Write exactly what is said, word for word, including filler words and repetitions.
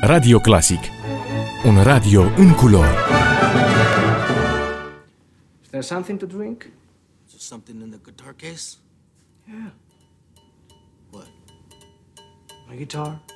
Radio Clasic. Un radio în culori. Is there something to drink? Is there something in the guitar case? Yeah. What? My guitar.